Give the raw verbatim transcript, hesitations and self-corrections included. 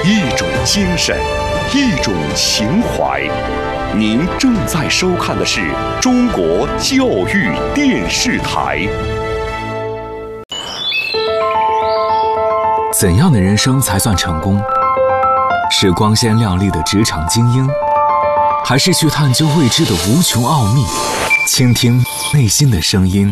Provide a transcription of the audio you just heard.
一种精神，一种情怀。您正在收看的是中国教育电视台。 怎样的人生才算成功？是光鲜亮丽的职场精英，还是去探究未知的无穷奥秘，倾听内心的声音？